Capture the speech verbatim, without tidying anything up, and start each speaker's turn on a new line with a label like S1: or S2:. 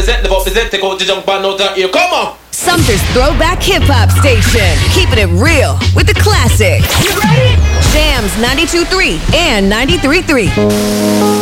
S1: represent, live up, present, take out the jump and out of here. Come on!
S2: Sumter's Throwback Hip Hop Station. Keeping it real with the classics. You ready? Jams ninety-two point three and ninety-three point three.